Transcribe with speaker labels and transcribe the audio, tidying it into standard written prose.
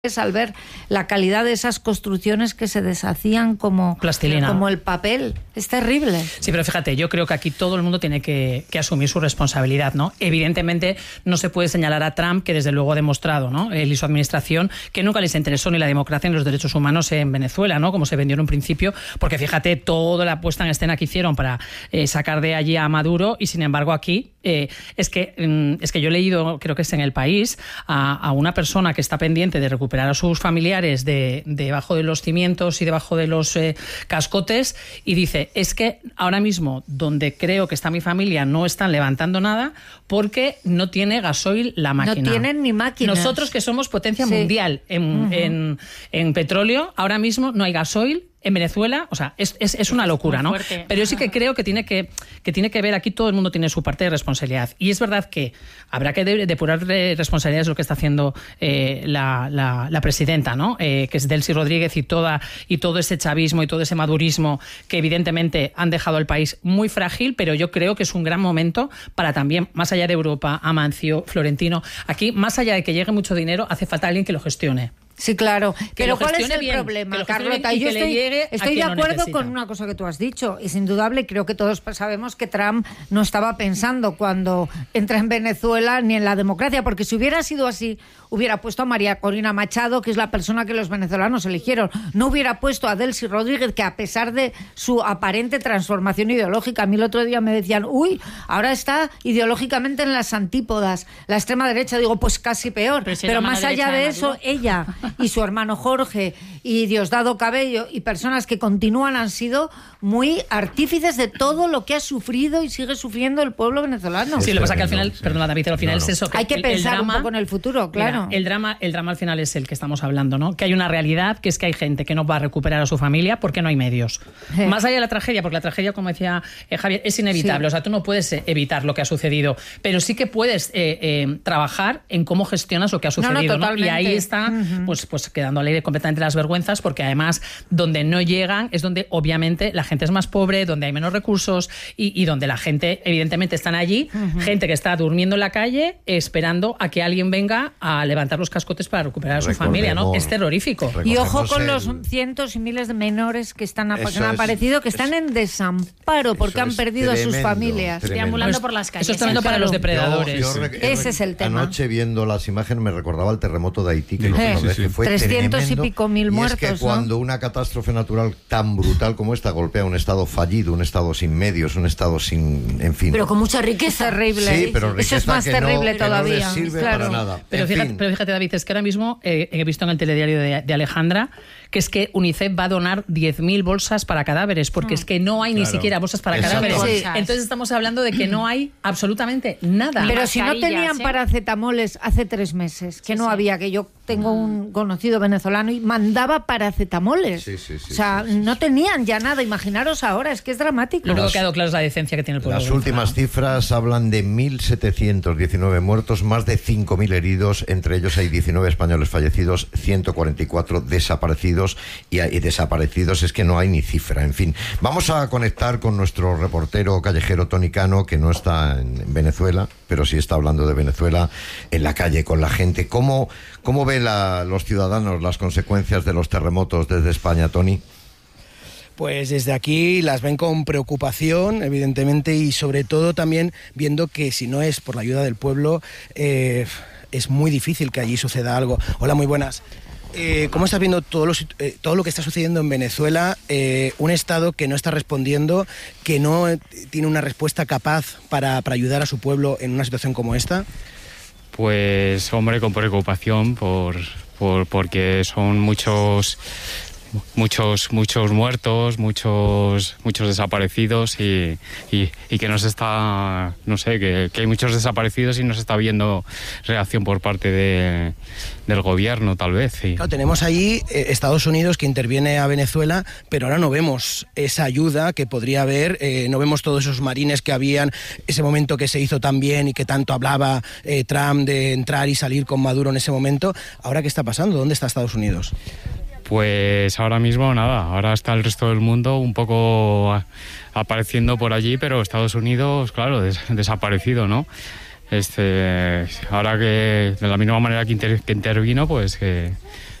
Speaker 1: al ver la calidad de esas construcciones que se deshacían como
Speaker 2: plastilina,
Speaker 1: como el papel. Es terrible.
Speaker 2: Sí, pero fíjate, yo creo que aquí todo el mundo tiene que asumir su responsabilidad, ¿no? Evidentemente no se puede señalar a Trump, que desde luego ha demostrado, ¿no?, él y su administración, que nunca les interesó ni la democracia ni los derechos humanos en Venezuela, ¿no?, como se vendió en un principio, porque fíjate toda la puesta en escena que hicieron para sacar de allí a Maduro, y sin embargo aquí es que yo he leído, creo que es en El País, a una persona que está pendiente de recuperar a sus familiares debajo de los cimientos y debajo de los cascotes, y dice, es que ahora mismo donde creo que está mi familia no están levantando nada porque no tiene gasoil la máquina.
Speaker 1: No tienen ni máquinas.
Speaker 2: Nosotros, que somos potencia mundial en petróleo, ahora mismo no hay gasoil en Venezuela. O sea, es una locura, ¿no? Pero yo sí que creo que tiene que ver, aquí todo el mundo tiene su parte de responsabilidad. Y es verdad que habrá que depurar responsabilidades de lo que está haciendo la presidenta, ¿no? Que es Delcy Rodríguez y todo ese chavismo y todo ese madurismo que evidentemente han dejado al país muy frágil, pero yo creo que es un gran momento para también, más allá de Europa, Amancio, Florentino, aquí, más allá de que llegue mucho dinero, hace falta alguien que lo gestione.
Speaker 1: Sí, claro. Pero ¿cuál es el
Speaker 2: bien,
Speaker 1: problema, Carlota? Yo estoy de acuerdo con una cosa que tú has dicho. Es indudable, creo que todos sabemos que Trump no estaba pensando cuando entra en Venezuela ni en la democracia, porque si hubiera sido así, hubiera puesto a María Corina Machado, que es la persona que los venezolanos eligieron. No hubiera puesto a Delcy Rodríguez, que a pesar de su aparente transformación ideológica, a mí el otro día me decían, ahora está ideológicamente en las antípodas, la extrema derecha. Digo, pues casi peor. Pero más allá de eso, ella y su hermano Jorge y Diosdado Cabello y personas que continúan han sido muy artífices de todo lo que ha sufrido y sigue sufriendo el pueblo venezolano.
Speaker 2: Sí, lo que pasa que al final, perdona David, al final es eso. Que
Speaker 1: hay que pensar un poco en el futuro, claro.
Speaker 2: Mira, el drama al final es el que estamos hablando, ¿no? Que hay una realidad, que es que hay gente que no va a recuperar a su familia porque no hay medios. Más allá de la tragedia, porque la tragedia, como decía Javier, es inevitable. Sí. O sea, tú no puedes evitar lo que ha sucedido, pero sí que puedes trabajar en cómo gestionas lo que ha sucedido, ¿no? Y ahí está, pues quedando al aire completamente las vergüenzas, porque además donde no llegan es donde obviamente la gente es más pobre, donde hay menos recursos y donde la gente evidentemente están allí, gente que está durmiendo en la calle esperando a que alguien venga a levantar los cascotes para recuperar a su familia, ¿no? Es terrorífico.
Speaker 1: Y ojo con los cientos y miles de menores que han aparecido, que están en desamparo porque han perdido a sus familias.
Speaker 2: Deambulando por las calles. Eso es tremendo para los depredadores.
Speaker 1: Ese es el tema.
Speaker 3: Anoche viendo las imágenes me recordaba el terremoto de Haití, que fue
Speaker 1: 300
Speaker 3: tremendo,
Speaker 1: y pico mil muertos.
Speaker 3: Y es que cuando una catástrofe natural tan brutal como esta golpea un estado fallido, un estado sin medios, un estado sin, en fin.
Speaker 1: Pero con mucha riqueza. Terrible.
Speaker 3: Sí, pero
Speaker 1: eso es más terrible todavía.
Speaker 3: Que no les sirve para nada.
Speaker 2: Pero fíjate, David, es que ahora mismo he visto en el telediario de Alejandra que es que UNICEF va a donar 10.000 bolsas para cadáveres, porque es que no hay ni siquiera bolsas para cadáveres. Sí. Entonces estamos hablando de que no hay absolutamente nada.
Speaker 1: Pero si no tenían paracetamoles hace 3 meses, que no había, que yo tengo un conocido venezolano y mandaba paracetamoles. O sea, no tenían ya nada. Imaginaros ahora, es que es dramático.
Speaker 2: Lo único que ha quedado claro es la decencia que tiene el pueblo.
Speaker 3: Las últimas cifras hablan de 1.719 muertos, más de 5.000 heridos, entre ellos hay 19 españoles fallecidos, 144 desaparecidos, y desaparecidos es que no hay ni cifra. En fin, vamos a conectar con nuestro reportero callejero Tony Cano, que no está en Venezuela, pero sí está hablando de Venezuela en la calle con la gente. ¿Cómo ven los ciudadanos las consecuencias de los terremotos desde España, Tony?
Speaker 4: Pues desde aquí las ven con preocupación, evidentemente, y sobre todo también viendo que si no es por la ayuda del pueblo, es muy difícil que allí suceda algo. Hola, muy buenas. ¿Cómo estás viendo todo lo que está sucediendo en Venezuela? Un Estado que no está respondiendo, que no tiene una respuesta capaz para ayudar a su pueblo en una situación como esta.
Speaker 5: Pues, hombre, con preocupación porque son muchos muertos, muchos desaparecidos y que no se está, no sé, que hay muchos desaparecidos y no se está viendo reacción por parte del gobierno, tal vez. Sí.
Speaker 4: Claro, tenemos ahí Estados Unidos que interviene a Venezuela, pero ahora no vemos esa ayuda que podría haber, no vemos todos esos marines que habían, ese momento que se hizo tan bien y que tanto hablaba Trump de entrar y salir con Maduro en ese momento. ¿Ahora qué está pasando? ¿Dónde está Estados Unidos?
Speaker 5: Pues ahora mismo nada, ahora está el resto del mundo un poco apareciendo por allí, pero Estados Unidos, claro, desaparecido, ¿no? ahora que de la misma manera que intervino, pues que